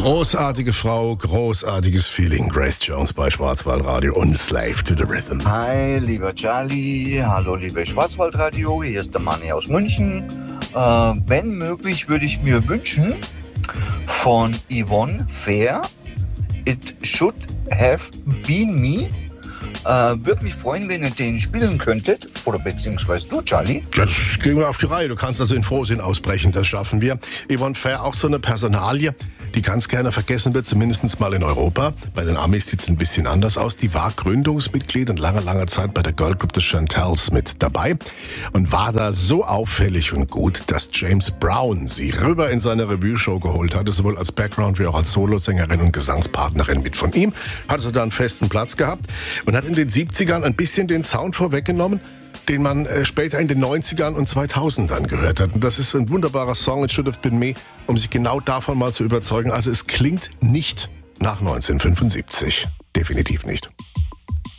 Großartige Frau, großartiges Feeling. Grace Jones bei Schwarzwaldradio und Slave to the Rhythm. Hi, lieber Charlie. Hallo, liebe Schwarzwaldradio. Hier ist der Manni aus München. Wenn möglich, würde ich mir wünschen von Yvonne Fair, It Should Have Been Me. Würde mich freuen, wenn ihr den spielen könntet. Oder beziehungsweise du, Charlie. Das kriegen wir auf die Reihe. Du kannst also in Frohsinn ausbrechen. Das schaffen wir. Yvonne Fair, auch so eine Personalie, die ganz gerne vergessen wird, zumindest mal in Europa. Bei den Amis sieht es ein bisschen anders aus. Die war Gründungsmitglied und lange Zeit bei der Girlgroup The Chantels mit dabei und war da so auffällig und gut, dass James Brown sie rüber in seine Revue-Show geholt hatte, sowohl als Background wie auch als Solosängerin und Gesangspartnerin mit von ihm. Hat also da einen festen Platz gehabt und hat in den 70ern ein bisschen den Sound vorweggenommen, den man später in den 90ern und 2000ern gehört hat. Und das ist ein wunderbarer Song, It Should Have Been Me, um sich genau davon mal zu überzeugen. Also es klingt nicht nach 1975. Definitiv nicht.